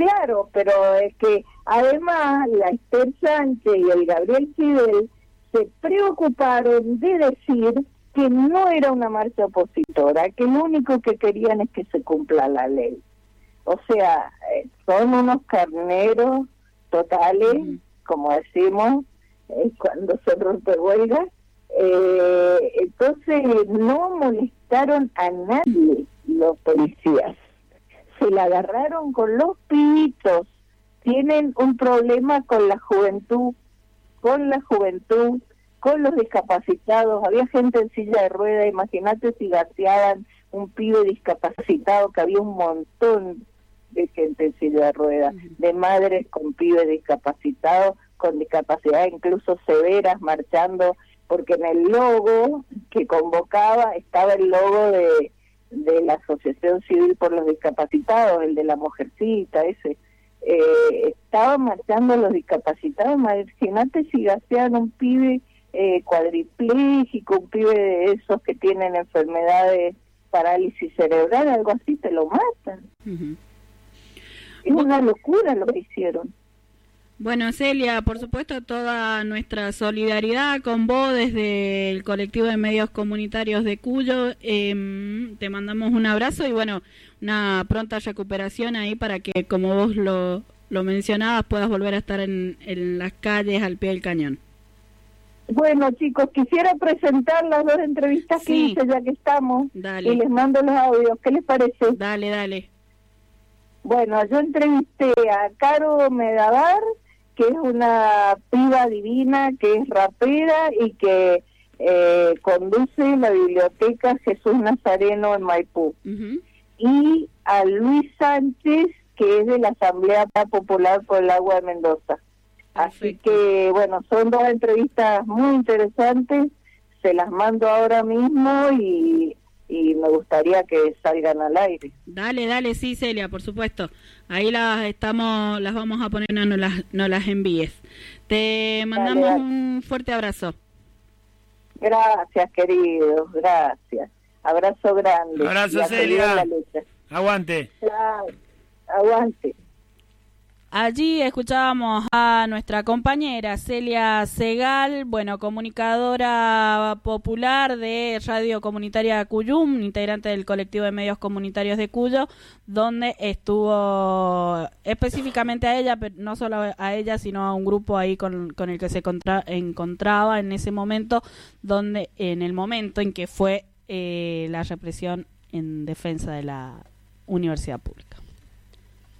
Claro, pero es que además la Esther Sánchez y el Gabriel Fidel se preocuparon de decir que no era una marcha opositora, que lo único que querían es que se cumpla la ley. O sea, son unos carneros totales, como decimos, cuando se rompe huelga. Entonces no molestaron a nadie los policías. Se la agarraron con los pibitos. Tienen un problema con la juventud, con los discapacitados. Había gente en silla de ruedas, imagínate si gaseaban un pibe discapacitado, que había un montón de gente en silla de ruedas, de madres con pibes discapacitados, con discapacidad incluso severas, marchando, porque en el logo que convocaba estaba el logo de la Asociación Civil por los Discapacitados, el de la mujercita, ese. Estaban marchando los discapacitados. Imagínate si gaseaban un pibe cuadripléjico, un pibe de esos que tienen enfermedades, parálisis cerebral, algo así, te lo matan. Es una locura lo que hicieron. Bueno, Celia, por supuesto, toda nuestra solidaridad con vos desde el colectivo de medios comunitarios de Cuyo. Te mandamos un abrazo y, bueno, una pronta recuperación ahí para que, como vos lo mencionabas, puedas volver a estar en las calles al pie del cañón. Bueno, chicos, quisiera presentar las dos entrevistas que hice, ya que estamos. Dale. Y les mando los audios. ¿Qué les parece? Dale. Bueno, yo entrevisté a Caro Medabar, que es una piba divina, que es rapera y que conduce la biblioteca Jesús Nazareno en Maipú. Y a Luis Sánchez, que es de la Asamblea Popular por el Agua de Mendoza. Así que, bueno, son dos entrevistas muy interesantes, se las mando ahora mismo y me gustaría que salgan al aire. Dale, sí, Celia, por supuesto. Ahí las vamos a poner, no las envíes. Te mandamos un fuerte abrazo. Gracias, queridos, gracias. Abrazo grande. Abrazo, Celia. Aguante. Chao. Aguante. Allí escuchábamos a nuestra compañera Celia Segal, bueno, comunicadora popular de Radio Comunitaria Cuyum, integrante del colectivo de medios comunitarios de Cuyo, donde estuvo específicamente a ella, pero no solo a ella, sino a un grupo ahí con el que se encontraba en ese momento, en el momento en que fue la represión en defensa de la universidad pública.